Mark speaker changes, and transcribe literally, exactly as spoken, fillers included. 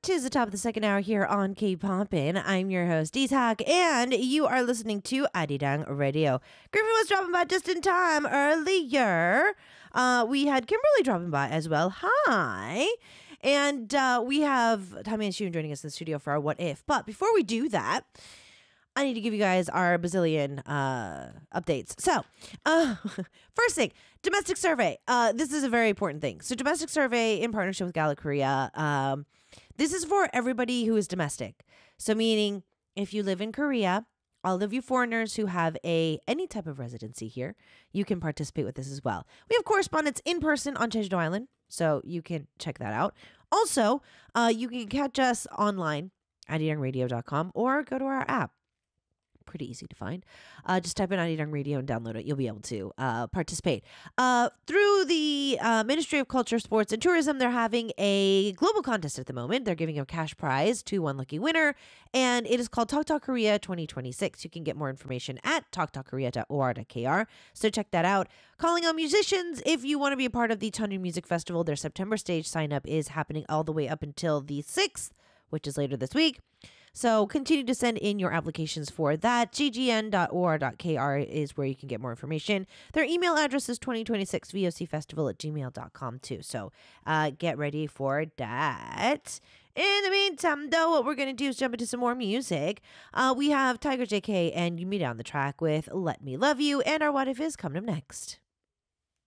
Speaker 1: Tis the top of the second hour here on K-Poppin'. I'm your host, D-Talk, and you are listening to Arirang Radio. Griffin was dropping by just in time earlier. Uh, we had Kimberly dropping by as well. Hi. And uh, we have Tommy and Shun joining us in the studio for our What If. But before we do that, I need to give you guys our bazillion uh, updates. So, uh, first thing, domestic survey. Uh, this is a very important thing. So, domestic survey in partnership with Gala Korea. Um, this is for everybody who is domestic. So, meaning if you live in Korea, all of you foreigners who have a any type of residency here, you can participate with this as well. We have correspondents in person on Jeju-do Island, so you can check that out. Also, uh, you can catch us online at arirang radio dot com or go to our app. Pretty easy to find. Uh, just type in Arirang Radio and download it. You'll be able to uh, participate. Uh, through the uh, Ministry of Culture, Sports, and Tourism, they're having a global contest at the moment. They're giving a cash prize to one lucky winner, and it is called Talk Talk Korea twenty twenty-six. You can get more information at talk talk korea dot o r dot k r, so check that out. Calling on musicians, if you want to be a part of the Cheonryun Music Festival, their September stage sign-up is happening all the way up until the sixth, which is later this week. So continue to send in your applications for that. g g n dot o r dot k r is where you can get more information. Their email address is twenty twenty-six V O C festival at gmail dot com too. So uh, get ready for that. In the meantime, though, what we're going to do is jump into some more music. Uh, we have Tiger J K and Yumida on the track with Let Me Love You, and our What If is coming up next.